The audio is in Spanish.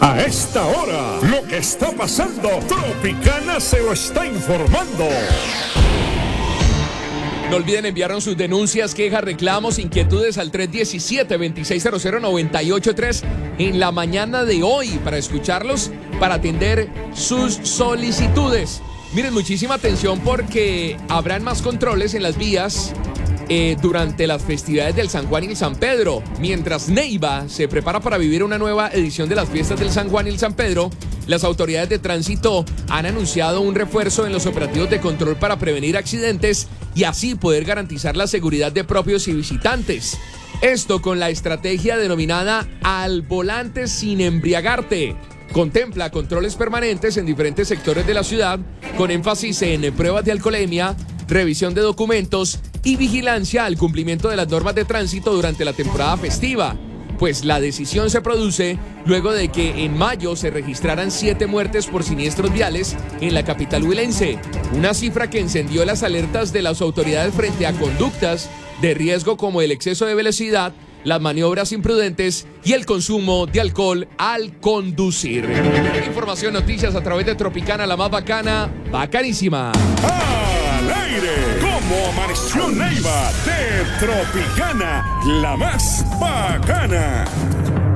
A esta hora, lo que está pasando, Tropicana se lo está informando. No olviden enviarnos sus denuncias, quejas, reclamos, inquietudes al 317-2600-983 en la mañana de hoy para escucharlos, para atender sus solicitudes. Miren, muchísima atención porque habrán más controles en las vías durante las festividades del San Juan y el San Pedro. Mientras Neiva se prepara para vivir una nueva edición de las fiestas del San Juan y el San Pedro, las autoridades de tránsito han anunciado un refuerzo en los operativos de control para prevenir accidentes y así poder garantizar la seguridad de propios y visitantes. Esto con la estrategia denominada Al Volante Sin Embriagarte. Contempla controles permanentes en diferentes sectores de la ciudad, con énfasis en pruebas de alcoholemia, revisión de documentos y vigilancia al cumplimiento de las normas de tránsito durante la temporada festiva. Pues la decisión se produce luego de que en mayo se registraran 7 muertes por siniestros viales en la capital huilense, una cifra que encendió las alertas de las autoridades frente a conductas de riesgo como el exceso de velocidad, las maniobras imprudentes y el consumo de alcohol al conducir. Información, noticias a través de Tropicana, la más bacana, bacanísima. Al aire, como amaneció Neiva de Tropicana, la más bacana.